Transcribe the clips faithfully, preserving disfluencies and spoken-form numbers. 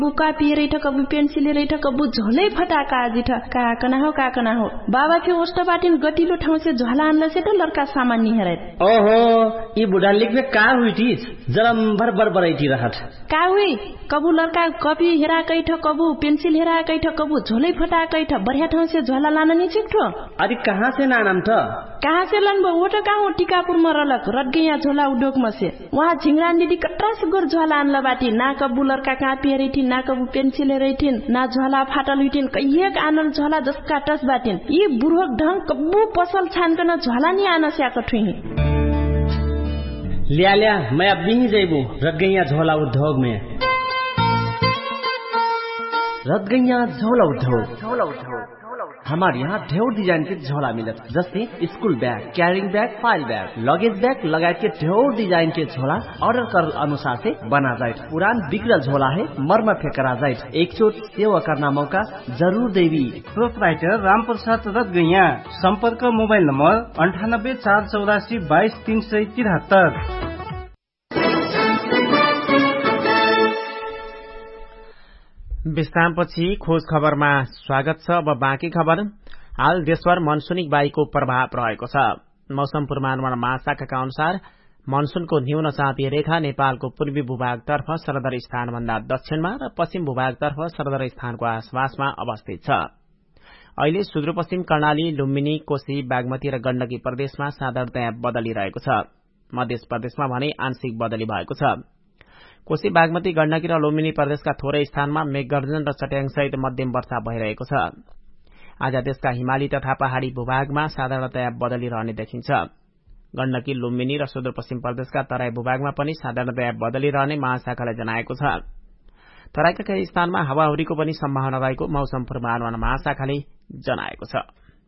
कापी रैठ कबु पेन्सिल रैठ कबु झोलै फटाका जिठ का कना हो का कना हो बाबा के ओष्ट बाटिन गतिलो ठाउँ से झोला आनला से त लड़का सामान नि हेरै ओहो ई बुढा लिखबे का हुइटी जरम भर भर बरैटी रहत का हुई कबु लड़का कपी हेरा कैठ कबु पेन्सिल हेरा कैठ कबु झोलै फटा कैठ बढ़िया ठाउँ से झोला लान नि छिक्ठो अरे कहाँ से नानम त कहाँ से लन बो ओटा का हो टिकापुर मरलक रटगैया झोला उडोक मसे वहाँ झिंगरान दीदी कट्रा सुगर झोला आनला बाटी ना कबु लड़का कापी हेरैठी ना कबु पेन्सिल हेरैठिन ना झोला फाटल हुइटिन कहिएक आनल झोला जसका टस बाटिन यी बुढोक ढंग कबु पसल छानकन झोला नि आन स्याक ठुही लिया लिया मैं अब भी जैबू रटगैया झोला उद्योग में रटगैया झोला उद्योग झोला उद्योग हमारे यहाँ ढेर डिजाइन के झोला मिलत जस्तै school bag carrying bag file bag luggage bag लगायत के ढेर डिजाइन के झोला ऑर्डर कर अनुसार से बना जाए पुरान बिगड़ल झोला है मरम्मत करा जाए एक चोट सेवा करना मौका जरूर देवी प्रोपराइटर राम प्रसाद रटगैया संपर्क मोबाइल नंबर अंठानब्बे चार चौरासी बाईस तीन सय तिहत्तर। विश्रामपछि खोज खबरमा स्वागत छ। अब बाँकी खबर। हाल देशभर मनसुनी वायुको प्रभाव रहेको छ। मौसम पूर्वानुमान महाशाखाका अनुसार मनसुनको न्यून चापीय रेखा नेपालको पूर्वी भूभागतर्फ सरदर स्थानभन्दा दक्षिणमा र पश्चिम भूभागतर्फ सरदर स्थानको आसपासमा अवस्थित छ। अहिले सुदूरपश्चिम कर्णाली, लुम्बिनी, कोशी, बागमती र गण्डकी प्रदेशमा साधारणतया बदली रहेको छ। मध्य प्रदेशमा भने आंशिक बदली भएको छ। कोशी, बागमती, गण्डकी र लुम्बिनी प्रदेशका थोरै स्थानमा मेघगर्जन र चट्याङसहित मध्यम वर्षा भइरहेको छ। आज देशका हिमाली तथा पहाड़ी भूभागमा साधारणतया बदली रहने देखिन्छ। गण्डकी, लुम्बिनी र सुदूरपश्चिम प्रदेशका तराई भूभागमा पनि साधारणतया बदली रहने महाशाखाले जनाएको छ। तराईका केही स्थानमा हावाहुरीको पनि सम्भावना रहेको मौसम पूर्वानुमान महाशाखाले जनाएको छ।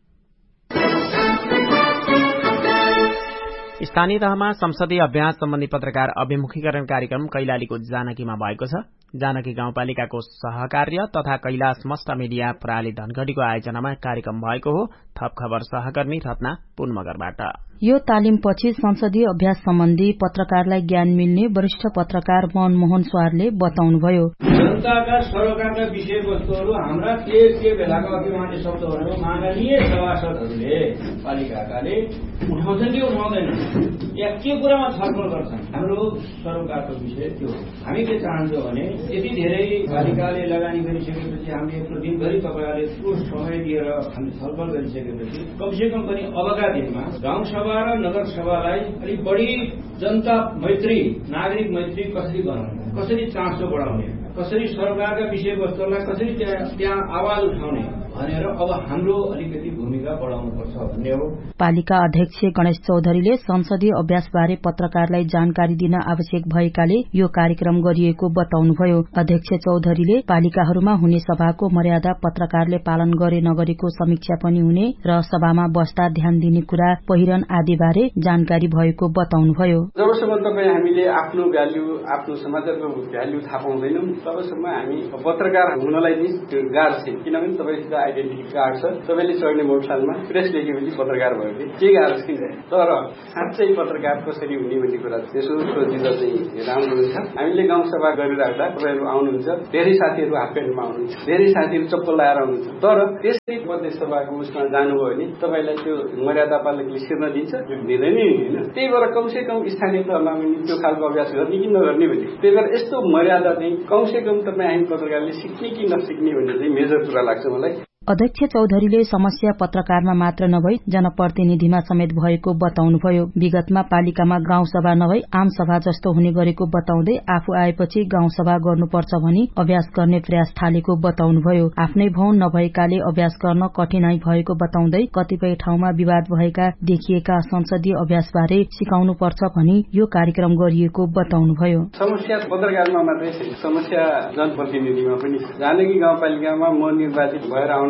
स्थानीय तहमा संसदीय अभ्यास सम्बन्धी पत्रकार अभिमुखीकरण कार्यक्रम कैलालीको जानकीमा भएको छ। जानकी गाउँपालिकाको सहकार्य तथा कैलाश मस्ट मिडिया प्रणाली धनगढ़ीको आयोजनामा कार्यक्रम भएको हो। थप खबर सहकर्मी रत्ना पुनमगरबाट। यो तालिमपछि संसदीय अभ्यास सम्बन्धी पत्रकारलाई ज्ञान मिल्ने वरिष्ठ पत्रकार मनमोहन स्वारले बताउनुभयो। जनताका सरोकारका विषयवस्तुहरू हाम्रा के के बेलाका अभिमानी शब्दहरू माननीय सभासदहरूले पालिकाकाले उठाउँछन् कि उठाउँदैनन् या के कुरामा छलफल गर्छन्। हाम्रो सरोकारको विषय त्यो हामी के चाहन्छौँ भने यति धेरै पालिकाले लगानी गरिसकेपछि हामीले यत्रो दिनभरि तपाईँहरूले त्यो समय दिएर हामी छलफल गरिसकेपछि कमसेकम पनि अबका दिनमा गाउँसभा र नगर सभालाई अलिक बढी जनता मैत्री नागरिक मैत्री कसरी बनाउने, कसरी चासो बढाउने, कसरी सरकारका विषयवस्तुलाई कसरी त्यहाँ आवाज उठाउने भनेर अब हाम्रो अलिकति भूमिका बढाउनुपर्छ भन्ने हो। पालिका अध्यक्ष गणेश चौधरीले संसदीय अभ्यास बारे पत्रकारलाई जानकारी दिन आवश्यक भएकाले यो कार्यक्रम गरिएको बताउनुभयो। अध्यक्ष चौधरीले पालिकाहरूमा हुने सभाको मर्यादा पत्रकारले पालन गरे नगरेको समीक्षा पनि हुने र सभामा बस्दा ध्यान दिने कुरा पहिरन आदि बारे जानकारी भएको बताउनुभयो। जबसम्म तपाईँ हामीले आफ्नो भ्याल्यु आफ्नो समाचारको भ्याल्यु थाहा पाउँदैनौँ तबसम्म हामी पत्रकार हुनलाई नि गाह्रो छ। किनभने तपाईँ आइडेन्टिटी कार्ड छ, तपाईँले चढ्ने मोटरसाइकलमा प्रेस लेखेपछि पत्रकार भयो कि के गाह्रो छ। तर साँच्चै पत्रकार कसरी हुने भन्ने कुरा त्यसो सोचिँदा चाहिँ राम्रो हुन्छ। हामीले गाउँसभा गरिराख्दा तपाईँहरू आउनुहुन्छ, धेरै साथीहरू हाफ प्यान्टमा आउनुहुन्छ, धेरै साथीहरू चप्पल लगाएर आउनुहुन्छ। तर त्यसै मध्यसभाको उसमा जानुभयो भने तपाईँलाई त्यो मर्यादा पालकले सिर्न दिन्छ, दिँदैन नि होइन। त्यही भएर कमसे कम स्थानीय तहमा पनि त्यो खालको अभ्यास गर्ने कि नगर्ने भन्ने। त्यही भएर यस्तो मर्यादा चाहिँ कमसे कम तपाईँ हामी पत्रकारले सिक्ने कि नसिक्ने भन्ने चाहिँ मेजर कुरा लाग्छ मलाई। अध्यक्ष चौधरीले समस्या पत्रकारमा मात्र नभई जनप्रतिनिधिमा समेत भएको बताउनुभयो। विगतमा पालिकामा गाउँसभा नभई आम सभा जस्तो हुने गरेको बताउँदै आफू आएपछि गाउँसभा गर्नुपर्छ भनी अभ्यास गर्ने प्रयास थालेको बताउनुभयो। आफ्नै भवन नभएकाले अभ्यास गर्न कठिनाई भएको बताउँदै कतिपय ठाउँमा विवाद भएका देखिएका संसदीय अभ्यास बारे सिकाउनुपर्छ भनी यो कार्यक्रम गरिएको बताउनुभयो। समस्या पत्रकारमा मात्रै समस्या जनप्रतिनिधिमा पनि जानकी गाउँपालिकामा म निर्वाचित भएर आउन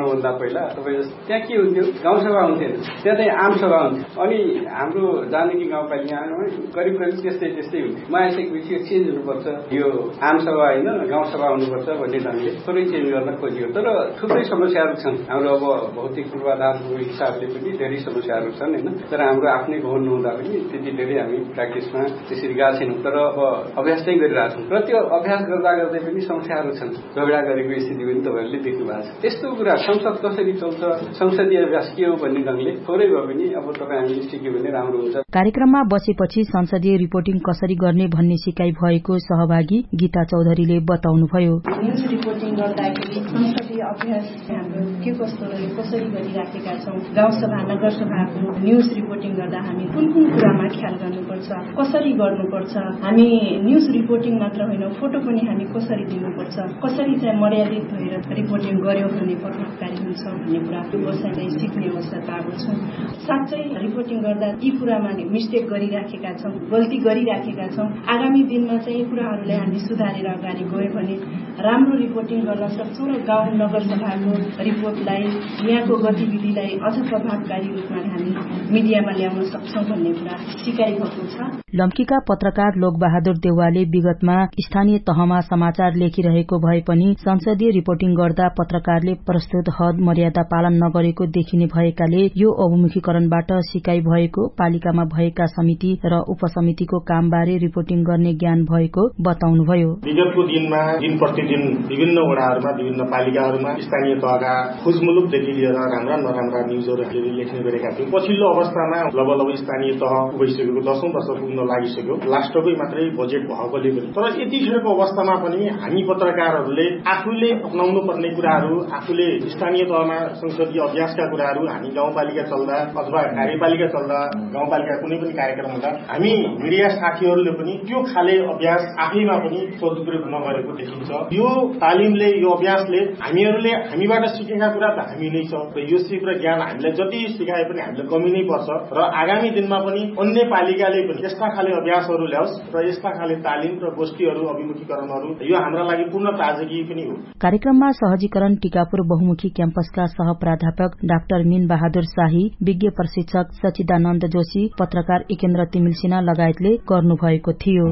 गर्नुभन्दा पहिला तपाईँ त्यहाँ के हुन्थ्यो, गाउँसभा हुन्थेन, त्यहाँ चाहिँ आम सभा हुन्थ्यो। अनि हाम्रो जानकी गाउँपालिकामा करिब करिब त्यस्तै त्यस्तै हुन्थ्यो। म आइसकेपछि यो चेन्ज हुनुपर्छ, यो आम सभा होइन गाउँसभा हुनुपर्छ भन्ने ढङ्गले थोरै चेन्ज गर्न खोजियो। तर थुप्रै समस्याहरू छन् हाम्रो, अब भौतिक पूर्वाधारको हिसाबले पनि धेरै समस्याहरू छन् होइन। तर हाम्रो आफ्नै भवन नहुँदा पनि त्यति धेरै हामी प्र्याक्टिसमा त्यसरी गएको छैनौँ। तर अब अभ्यास चाहिँ गरिरहेको छौँ र त्यो अभ्यास गर्दा गर्दै पनि समस्याहरू छन्। झगडा गरेको स्थिति पनि तपाईँहरूले देख्नु भएको छ। त्यस्तो कुरा संसद कसरी चल्छ, संसदीय अभ्यास के हो भन्ने ढङ्गले थोरै भए पनि अब तपाईँ हामीले सिक्यो भने राम्रो हुन्छ। कार्यक्रममा बसेपछि संसदीय रिपोर्टिङ कसरी गर्ने भन्ने सिकाइ भएको सहभागी गीता चौधरीले बताउनुभयो। न्युज रिपोर्टिङ गर्दाखेरि संसदीय अभ्यास हाम्रो के कस्तो रह्यो, कसरी गरिराखेका छौँ, गाउँसभा नगरसभाको न्युज रिपोर्टिङ गर्दा हामी कुन कुन कुरामा ख्याल गर्नुपर्छ, कसरी गर्नुपर्छ, हामी न्युज रिपोर्टिङ मात्र होइन फोटो पनि हामी कसरी दिनुपर्छ, कसरी चाहिँ मर्यादित भएर रिपोर्टिङ गर्यो भने प्रभावकारी हुन्छ भन्ने कुरा व्यवसायलाई सिक्ने अवसर पाएको छौँ। साँच्चै रिपोर्टिङ गर्दा यी कुरामा मिस्टेक गरिराखेका छौँ, गल्ती गरिराखेका छौँ। आगामी दिनमा चाहिँ यी कुराहरूलाई हामी सुधारेर अगाडि गयो भने राम्रो रिपोर्टिङ गर्न सक्छौँ र गाउँ नगरसभाको रिपोर्टलाई, यहाँको गतिविधिलाई अझ प्रभावकारी रूपमा हामी मिडियामा ल्याउन सक्छौँ भन्ने कुरा सिकाइरहेको छ। लम्कीका पत्रकार लोकबहादुर देउवाले विगतमा स्थानीय तहमा समाचार लेखिरहेको भए पनि संसदीय रिपोर्टिङ गर्दा पत्रकारले प्रस्तुत हद मर्यादा पालन नगरेको देखिने भएकाले यो अवमुखीकरणबाट सिकाइ भएको, पालिकामा भएका समिति र उपसमितिको कामबारे रिपोर्टिङ गर्ने ज्ञान भएको बताउनुभयो। विगतको दिनमा दिन प्रतिदिन विभिन्न वडाहरूमा, विभिन्न पालिकाहरूमा स्थानीय तहका खुजमुलुकदेखि लिएर राम्रा नराम्रा न्युजहरू हामीले लेख्ने गरेका थियौँ। पछिल्लो अवस्थामा लगभग स्थानीय तह भइसकेको दशौं वर्ष पुग्न लागिसक्यो, लास्टकै मात्रै बजेट भएकोले पनि। तर यतिखेरको अवस्थामा पनि हामी पत्रकारहरूले आफूले अपनाउनु पर्ने कुराहरू, आफूले स्थानीय तहमा संसदीय अभ्यासका कुराहरू हामी गाउँपालिका चल्दा अथवा कार्यपालिका चल्दा, गाउँपालिका कुनै पनि कार्यक्रम हुँदा हामी मिडिया साथीहरूले पनि त्यो खाले अभ्यास आफैमा पनि सदुपयोग नगरेको देखिन्छ। यो तालिमले, यो अभ्यासले हामीहरूले हामीबाट सिकेका कुरा त हामी नै छ र यो सिप र ज्ञान हामीलाई जति सिकाए पनि हामीलाई कमी नै पर्छ र आगामी दिनमा पनि अन्य पालिकाले पनि यस्ता खाले अभ्यासहरू ल्याओस् र यस्ता खाले तालिम र गोष्ठीहरू, अभिमुखीकरणहरू, यो हाम्रा लागि पूर्ण ताजगी पनि हो। कार्यक्रममा सहजीकरण टिकापुर बहुमुखी क्याम्पसका सह प्राध्यापक डाक्टर मीन बहादुर शाही, विज्ञ प्रशिक्षक सचिदानन्द जोशी, पत्रकार एकेन्द्र तिमिल सिन्हा लगायतले गर्नुभएको थियो।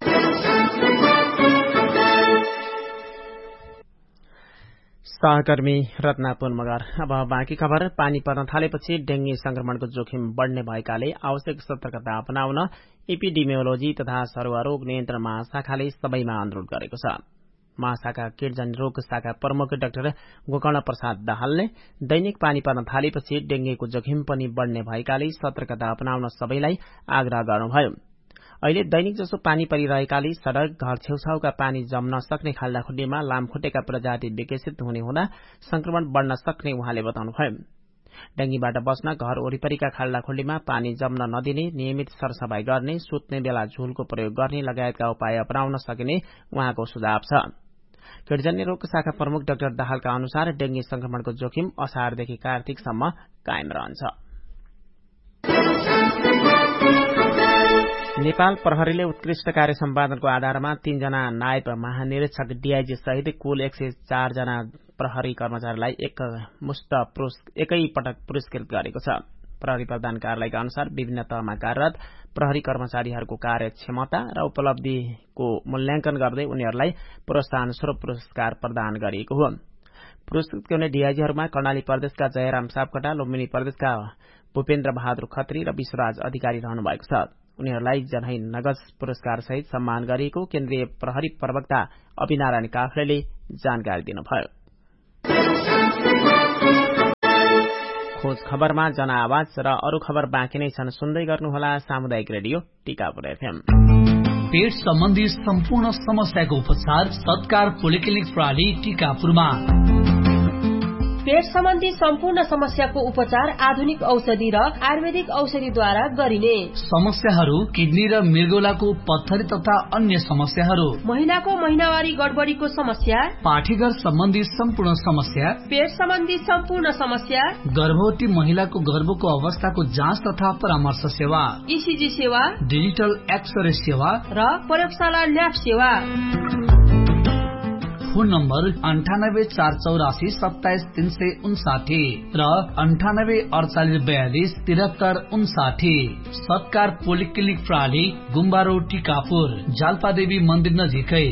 सहकर्मी रत्नापुन मगर। अब बाँकी खबर। पानी पर्न थालेपछि डेंगी संक्रमणको जोखिम बढ़ने भएकाले आवश्यक सतर्कता अपनाउन एपिडेमियोलोजी तथा सरुवारोग नियन्त्रण महाशाखाले सबैमा अनुरोध गरेको छ। महाशाखा किटजन्य रोग शाखा प्रमुख डाक्टर गोकर्ण प्रसाद दाहालले दैनिक पानी पर्न थालेपछि डेंगीको जोखिम पनि बढ़ने भएकाले सतर्कता अपनाउन सबैलाई आग्रह गर्नुभयो। अहिले दैनिक जसो पानी परिरहेकाले सड़क, घर छेउछाउका पानी जम्न सक्ने खाल्डाखुल्डीमा लामखुट्टेका प्रजाति विकसित हुने हुँदा संक्रमण बढ़न सक्ने उहाँले बताउनुभयो। डेंगीबाट बच्न घर वरिपरिका खाल्डाखुल्डीमा पानी जम्न नदिने, नियमित सरसफाई गर्ने, सुत्ने बेला झुलको प्रयोग गर्ने लगायतका उपाय अपनाउन सकिने उहाँको सुझाव छ। किटजन्य रोग शाखा प्रमुख डाक्टर दाहालका अनुसार डेंगी संक्रमणको जोखिम असारदेखि कार्तिकसम्म कायम रहन्छ। नेपाल प्रहरीले उत्कृष्ट कार्य सम्पादनको आधारमा तीनजना नायब महानिरीक्षक डीआईजी सहित कुल एक सय चार जना प्रहरी कर्मचारीलाई एक मुष्ट एकै पटक पुरस्कृत गरेको छ। प्रहरी प्रधान कार्यालयका अनुसार विभिन्न तहमा कार्यरत प्रहरी कर्मचारीहरूको कार्यक्षमता र उपलब्धिको मूल्याङ्कन गर्दै उनीहरूलाई प्रोत्साहन स्वरूप पुरस्कार प्रदान गरिएको हो। पुरस्कृत हुने डीआईजीहरूमा कर्णाली प्रदेशका जयराम सापकोटा, लुम्बिनी प्रदेशका भूपेन्द्र बहादुर खत्री र विश्वराज अधिकारी रहनु भएको छ। उनीहरूलाई जनही नगद पुरस्कार सहित सम्मान गरिएको केन्द्रीय प्रहरी प्रवक्ता अभिनारायण काफ्लेले जानकारी दिनुभयो। खोज खबरमा जनआवाज र अरू खबर बाँकी नै छन्, सुन्दै गर्नुहोला सामुदायिक रेडियो टिकापुर एफएम। पेट सम्बन्धी सम्पूर्ण समस्याको उपचार सत्कार पोलिक्लिनिक प्रणाली टिकापुरमा। पेट सम्बन्धी सम्पूर्ण समस्याको उपचार आधुनिक औषधि र आयुर्वेदिक औषधिद्वारा गरिने। समस्याहरू किडनी र मृगौलाको पत्थरी तथा अन्य समस्याहरू, महिलाको महिनावारी गडबडीको समस्या, पाठीघर सम्बन्धी सम्पूर्ण समस्या, पेट सम्बन्धी सम्पूर्ण समस्या, गर्भवती महिलाको गर्भको अवस्थाको जाँच तथा परामर्श सेवा, ईसीजी सेवा, डिजिटल एक्सरे सेवा र प्रयोगशाला ल्याब सेवा। फोन नम्बर अन्ठानब्बे चार चौरासी सत्ताइस तीन सय उन्साठी र अन्ठानब्बे अडचालिस बयालिस त्रिहत्तर उन्साठी। सत्कार पोलिक्लिनिक प्रणाली गुम्बा रोड टिकापुर, जाल्पादेवी मन्दिर नजिकै।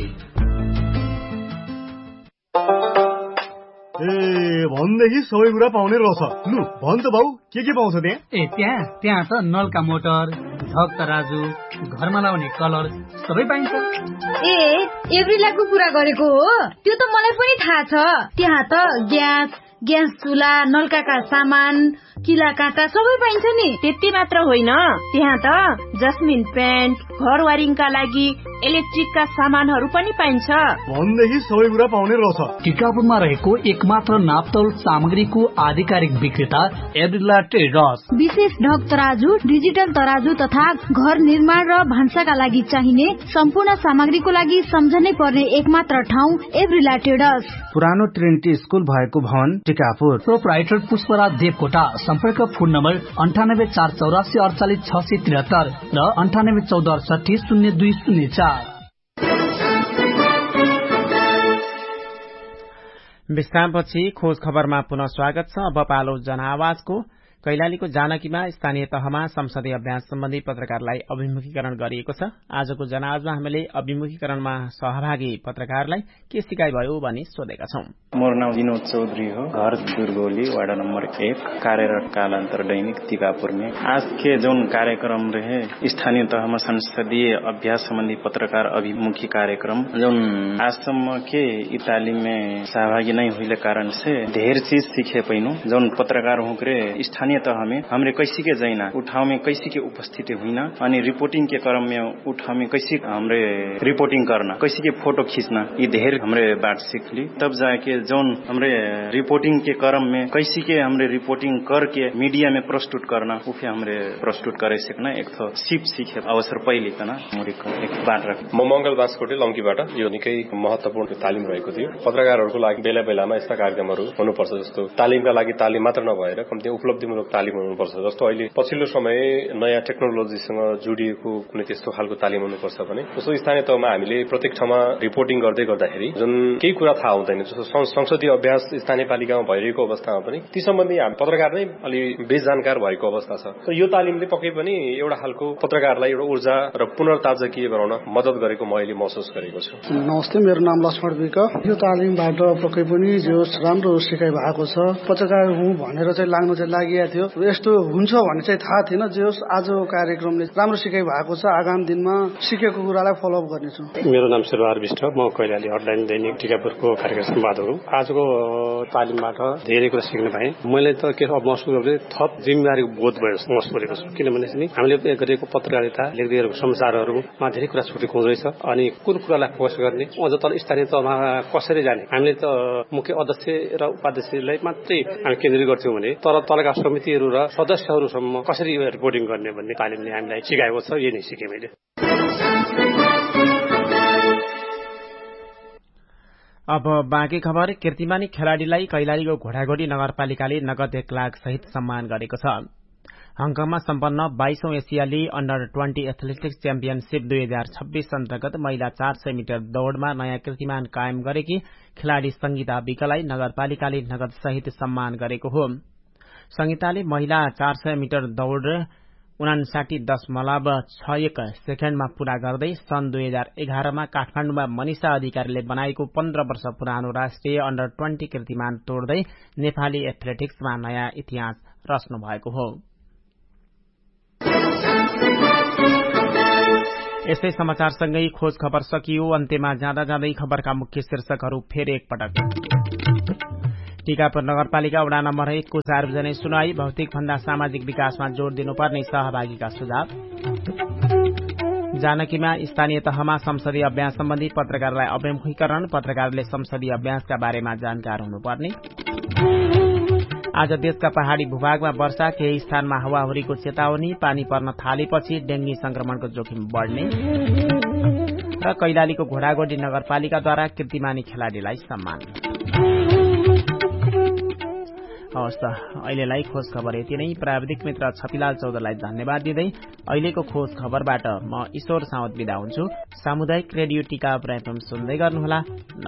ए भन्देखि सबै कुरा पाउने रहेछ। लु भन् त बाउ, के के पाउँछ त्यहाँ? ए त्यहाँ त्यहाँ त नलका मोटर, झक तराजु, घरमा लाउने कलर सबै पाइन्छ। ए एभ्रिलाको कुरा गरेको हो? त्यो त मलाई पनि थाहा छ। त्यहाँ त ग्यास ग्यास चुला, नलकाका सामान, किला काँटा सबै पाइन्छ नि। त्यति मात्र होइन, त्यहाँ त जस्मिन पेन्ट, घर वारिङका लागि इलेक्ट्रिकका सामानहरू पनि पाइन्छ। भन्देखि सबै कुरा पाउने रहेछ। टिकापुरमा रहेको एकमात्र नापतोल सामग्रीको आधिकारिक विक्रेता एभ्रिला ट्रेडर्स। विशेष ढक तराजु, डिजिटल तराजु तथा घर निर्माण र भान्साका लागि चाहिने सम्पूर्ण सामग्रीको लागि सम्झनै पर्ने एकमात्र ठाउँ एभ्रिला ट्रेडर्स। पुरानो ट्रिनिटी स्कुल भएको भवन टिकापुर। प्रोप्राइटर पुष्पराज देवकोटा। सम्पर्क फोन नम्बर अन्ठानब्बे चार चौरासी अडचालिस छ सय त्रिहत्तर र अन्ठानब्बे चौध अडसठी शून्य दुई शून्य चार। विश्रामपछि खोज खबरमा पुनः स्वागत छ। अब पालो जनआवाजको। कैलालीको जानकीमा स्थानीय तहमा संसदीय अभ्यास सम्बन्धी पत्रकारलाई अभिमुखीकरण गरिएको छ। आजको जनाजमा हामीले अभिमुखीकरणमा सहभागी पत्रकारलाई के सिकाइ भयो भनी सोधेका छौं। मोर नाम विनोद चौधरी हो, घर दुर्गौली, वार्ड नंबर एक, कार्यरत कालांतर दैनिक टिकापुर में। आज के जो कार्यक्रम रहे स्थानीय तहमा संसदीय अभ्यास संबंधी पत्रकार अभिमुखी कार्यक्रम, जो आजसम्म के तालीम में सहभागी नहीं हुए कारण से ढेर चीज सीखे पैनु। जो पत्रकार हुक्रे स्थानीय तह में हमरे कैसी के जाइना, उठाव में कैसी के उपस्थिति हुईना, अनि रिपोर्टिंग के क्रम में उठाव में कैसी हमरे रिपोर्टिंग करना, कैसी के फोटो खींचना, ये ढेर हमरे बात सीख ली। तब जाके जोन हमरे रिपोर्टिंग के क्रम में कैसी के हमरे रिपोर्टिंग करके मीडिया में प्रस्तुत करना, उसे हमरे प्रस्तुत करे सकना एक तो सिप सीखे अवसर पहिले तना मोरी एक बात रख। म मंगल बास्कोटे लंकीबाट यो निकै महत्वपूर्ण तालिम रहेको थियो। पत्रकारहरूको लागि बेला बेलामा यस्ता कार्यक्रमहरू हुनुपर्छ, जस्तो तालिमका लागि तालिम मात्र नभएर कम्ती उपलब्धिमूलक तालिम हुनुपर्छ। जस्तो अहिले पछिल्लो समय नयाँ टेक्नोलोजीसँग जोडिएको कुनै त्यस्तो खालको तालिम हुनुपर्छ भने, जस्तो स्थानीय तहमा हामीले प्रत्येक ठाउँमा रिपोर्टिङ गर्दै गर्दाखेरि जुन केही कुरा थाहा हुँदैन, जस्तो संसदीय अभ्यास स्थानीय पालिकामा भइरहेको अवस्थामा पनि ती सम्बन्धी हामी पत्रकार नै अलि बेजानकार भएको अवस्था छ। त यो तालिमले पक्कै पनि एउटा खालको पत्रकारलाई एउटा ऊर्जा र पुनर्ताजकीय गराउन मद्दत गरेको मैले महसुस गरेको छु। नमस्ते, मेरो नाम लक्ष्मण विक। यो तालिमबाट पक्कै पनि जो राम्रो सिकाइ भएको छ। पत्रकार हुँ भनेर चाहिँ लाग्नु चाहिँ लागिएको थियो, यस्तो हुन्छ भन्ने चाहिँ थाहा थिएन। जे होस् आजको कार्यक्रमले राम्रो सिकाइ भएको छ। आगामी दिनमा सिकेको कुरालाई फलोअप गर्नेछु। मेरो नाम शेरबहादुर विष्ट, म कैलाली हटलाइन दैनिक टिकापुरको कार्यक्रम सम्पादक हुँ। आजको तालिमबाट धेरै कुरा सिक्न पाएँ। मैले त के महसुस गरेँ, थप जिम्मेवारीको बोध भयो महसुस गरेको छु। किनभने हामीले गरेको पत्रकारिता, लेख्दै गरेको समाचारहरूमा धेरै कुरा छुटेको हुँदैछ। अनि कुन कुरालाई फोकस गर्ने, अझ तल स्थानीय तहमा कसरी जाने। हामीले त मुख्य अध्यक्ष र उपाध्यक्षलाई मात्रै हामी केन्द्रित गर्थ्यौँ भने, तर तलका समितिहरू र सदस्यहरूसम्म कसरी रिपोर्टिङ गर्ने भन्ने तालिमले हामीलाई सिकाएको छ। यही नै सिकेँ मैले। अब बाँकी खबर। कीर्तिमानी खेलाडीलाई कैलालीको घोडाघोडी नगरपालिकाले नगद एक लाख सहित सम्मान गरेको छ। हङकङमा सम्पन्न बाइसौं एसियाली अन्डर ट्वेन्टी एथलेटिक्स च्याम्पियनशीप दुई हजार छब्बीस अन्तर्गत महिला चार सय मिटर दौड़मा नयाँ कीर्तिमान कायम गरेकी खेलाड़ी संगीता विकलाई नगरपालिकाले नगद सहित सम्मान गरेको हो। संगीताले महिला चार सय मिटर दौड़ उनासाठी दशमलव छ एक सेकेण्डमा पूरा गर्दै सन् दुई हजार एघारमा काठमाडौँमा मनिषा अधिकारीले बनाएको पन्ध्र वर्ष पुरानो राष्ट्रिय अन्डर ट्वेन्टी कीर्तिमान तोड्दै नेपाली एथलेटिक्समा नयाँ इतिहास रच्नु भएको हो। यसै समाचारसँगै खोज खबर सकियो। अन्त्यमा जाँदा जाँदै खबरका मुख्य शीर्षकहरू फेरि एकपटक। टिकापुर नगरपालिका वडा नम्बर एक को सार्वजनिक सुनवाई, भौतिक भन्दा सामाजिक विकासमा जोड़ दिनुपर्ने सहभागीका सुझाव। जानकीमा स्थानीय तहमा संसदीय अभ्यास सम्बन्धी पत्रकारलाई अभिमुखीकरण, पत्रकारले संसदीय अभ्यासका बारेमा जानकार हुनुपर्ने। आज देशका पहाड़ी भूभागमा वर्षा, केही स्थानमा हावाहुरीको चेतावनी, पानी पर्न थालेपछि डेंगी संक्रमणको जोखिम बढ़ने र कैलालीको घोडाघोडी नगरपालिकाद्वारा कीर्तिमानी खेलाड़ीलाई सम्मान। हवस् त, अहिलेलाई खोज खबर यति नै। प्राविधिक मित्र छपिलाल चौधरीलाई धन्यवाद दिँदै अहिलेको खोज खबरबाट म ईश्वर साउद बिदा हुन्छु। सामुदायिक रेडियो टिकापुर एफएम सुन्दै गर्नुहोला।